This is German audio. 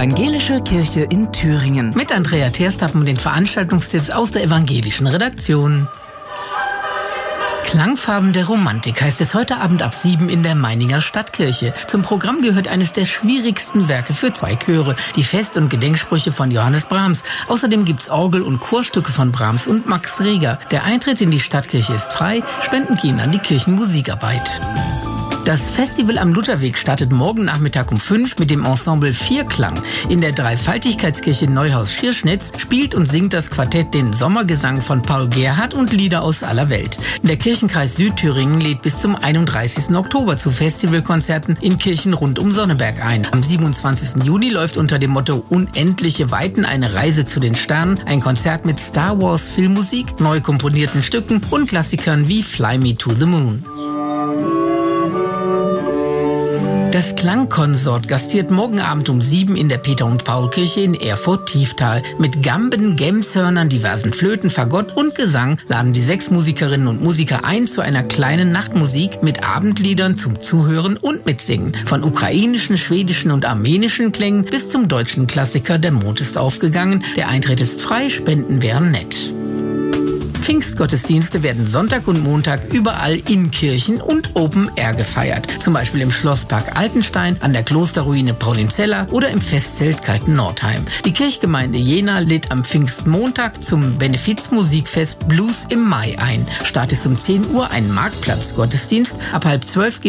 Evangelische Kirche in Thüringen. Mit Andrea Terstappen und den Veranstaltungstipps aus der evangelischen Redaktion. Klangfarben der Romantik heißt es heute Abend ab 7 in der Meininger Stadtkirche. Zum Programm gehört eines der schwierigsten Werke für 2 Chöre, die Fest- und Gedenksprüche von Johannes Brahms. Außerdem gibt's Orgel- und Chorstücke von Brahms und Max Reger. Der Eintritt in die Stadtkirche ist frei, Spenden gehen an die Kirchenmusikarbeit. Das Festival am Lutherweg startet morgen Nachmittag um 5 mit dem Ensemble Vierklang. In der Dreifaltigkeitskirche Neuhaus-Schirschnitz spielt und singt das Quartett den Sommergesang von Paul Gerhardt und Lieder aus aller Welt. Der Kirchenkreis Südthüringen lädt bis zum 31. Oktober zu Festivalkonzerten in Kirchen rund um Sonneberg ein. Am 27. Juni läuft unter dem Motto Unendliche Weiten eine Reise zu den Sternen ein Konzert mit Star Wars Filmmusik, neu komponierten Stücken und Klassikern wie Fly Me to the Moon. Das Klangkonsort gastiert morgen Abend um 7 in der Peter- und Paul-Kirche in Erfurt-Tieftal. Mit Gamben, Gemshörnern, diversen Flöten, Fagott und Gesang laden die 6 Musikerinnen und Musiker ein zu einer kleinen Nachtmusik mit Abendliedern zum Zuhören und Mitsingen. Von ukrainischen, schwedischen und armenischen Klängen bis zum deutschen Klassiker Der Mond ist aufgegangen. Der Eintritt ist frei, Spenden wären nett. Pfingstgottesdienste werden Sonntag und Montag überall in Kirchen und Open Air gefeiert. Zum Beispiel im Schlosspark Altenstein, an der Klosterruine Paulinzella oder im Festzelt Kaltennordheim. Die Kirchgemeinde Jena lädt am Pfingstmontag zum Benefizmusikfest Blues im Mai ein. Start ist um 10 Uhr ein Marktplatzgottesdienst. Ab 11:30